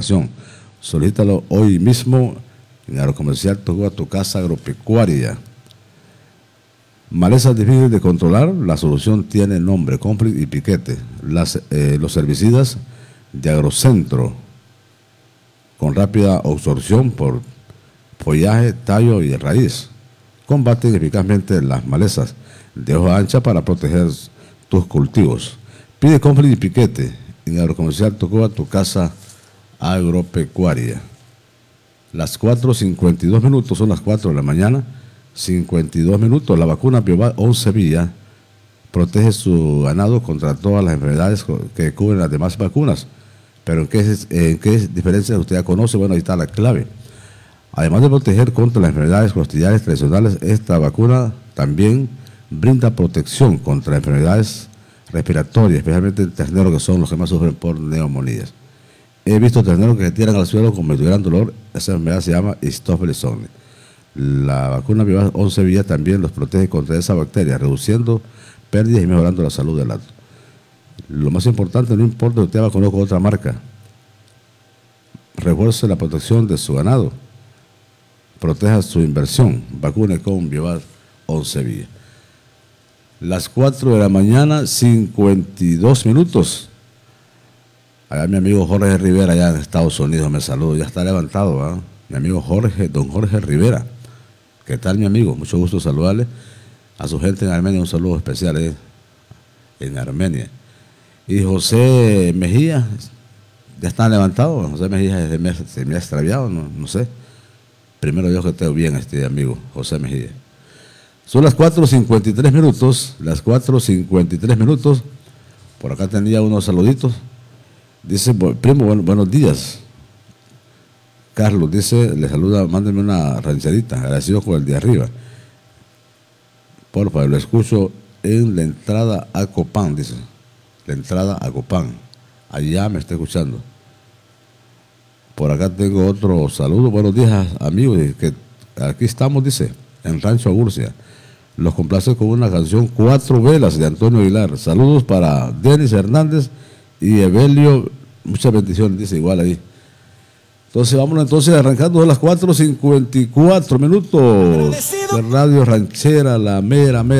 información. Solicítalo hoy mismo en Agrocomercial Tocuba, tu casa agropecuaria. Malezas difíciles de controlar, la solución tiene nombre, Conflict y Piquete. Los herbicidas de Agrocentro, con rápida absorción por follaje, tallo y raíz, combaten eficazmente las malezas de hoja ancha para proteger tus cultivos. Pide Conflict y Piquete en Agrocomercial Tocuba, tu casa agropecuaria. Las 4:52 minutos, son las 4 de la mañana, 52 minutos. La vacuna Biovac 11 Vía protege su ganado contra todas las enfermedades que cubren las demás vacunas. Pero ¿en qué diferencia usted ya conoce? Bueno, ahí está la clave. Además de proteger contra las enfermedades costillales tradicionales, esta vacuna también brinda protección contra enfermedades respiratorias, especialmente en terneros, que son los que más sufren por neumonías. He visto terneros que se tiran al suelo como si tuvieran dolor. Esa enfermedad se llama Staphylococcus aureus. La vacuna Biovac 11 Vía también los protege contra esa bacteria, reduciendo pérdidas y mejorando la salud del ganado. Lo más importante, no importa si usted vacunó con otra marca, refuerce la protección de su ganado, proteja su inversión, vacune con Biovac 11 Vía. Las 4 de la mañana, 52 minutos. Allá mi amigo Jorge Rivera, allá en Estados Unidos, me saluda, ya está levantado, ¿verdad? Mi amigo don Jorge Rivera. ¿Qué tal, mi amigo? Mucho gusto saludarle. A su gente en Armenia, un saludo especial en Armenia. Y José Mejía, ya está levantado. José Mejía se me ha extraviado, no sé. Primero Dios que esté bien, amigo José Mejía. Son las 4:53 minutos, las 4:53 minutos. Por acá tenía unos saluditos. Dice, primo, buenos días. Carlos dice, le saluda, mándenme una rancherita, agradecido con el de arriba. Por favor, lo escucho en la entrada a Copán, dice. La entrada a Copán. Allá me está escuchando. Por acá tengo otro saludo. Buenos días, amigos. Que aquí estamos, dice, en Rancho Agurcia. Los complace con una canción, 4 velas, de Antonio Aguilar. Saludos para Denis Hernández y Evelio. Muchas bendiciones, dice igual ahí. Entonces, vámonos arrancando a las 4:54 minutos de Radio Ranchera, la mera.